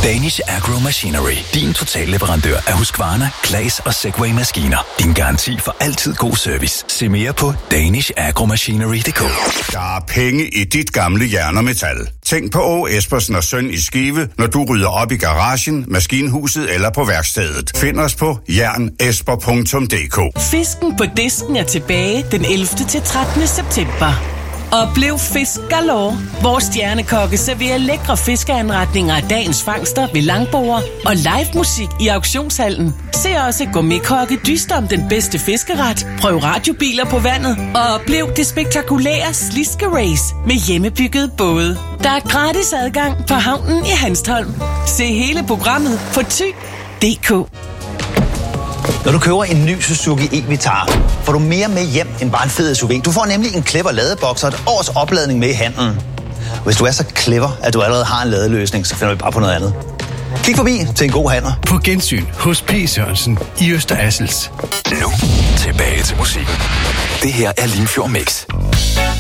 Danish Agro Machinery. Din totalleverandør af Husqvarna, Claas og Segway-maskiner. Din garanti for altid god service. Se mere på danishagromachinery.dk. Der er penge i dit gamle jern og metal. Tænk på Åge Espersen og Søn i Skive, når du rydder op i garagen, maskinhuset eller på værkstedet. Find os på jernesper.dk. Fisken på disken er tilbage den 11. til 13. september. Oplev Fisk Galore. Vores stjernekokke serverer lækre fiskeanretninger af dagens fangster ved langbord og live musik i auktionshallen. Se også gourmetkokke dyster om den bedste fiskeret. Prøv radiobiler på vandet og oplev det spektakulære Sliske Race med hjemmebygget både. Der er gratis adgang på havnen i Hanstholm. Se hele programmet på Thy.dk. Når du køber en ny Suzuki e-Vitara, får du mere med hjem end bare en fed SUV. Du får nemlig en clever ladeboks og et års opladning med i handlen. Hvis du er så clever, at du allerede har en ladeløsning, så finder vi bare på noget andet. Kig forbi til en god handler. På gensyn hos P. Sørensen i Øster Assels. Nu tilbage til musikken. Det her er Limfjord Mix.